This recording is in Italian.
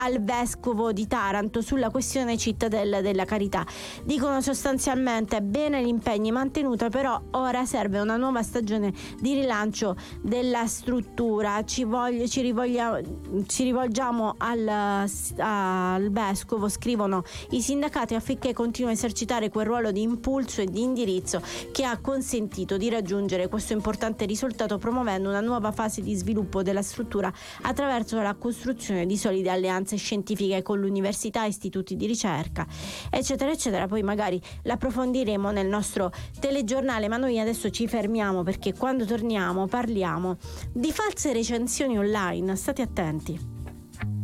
al vescovo di Taranto sulla questione Cittadella della Carità. Dicono sostanzialmente: bene gli impegni mantenuti, però ora serve una nuova stagione di rilancio della struttura. Ci rivolgiamo al vescovo, scrivono i sindacati, affinché continui a esercitare quel ruolo di impulso e di indirizzo che ha consentito di raggiungere questo importante risultato, promuovendo una nuova fase di sviluppo della struttura attraverso la costruzione di solide alleanze scientifiche con l'università, istituti di ricerca, eccetera eccetera. Poi magari l'approfondiremo nel nostro telegiornale, ma noi adesso ci fermiamo, perché quando torniamo parliamo di false recensioni online. State attenti.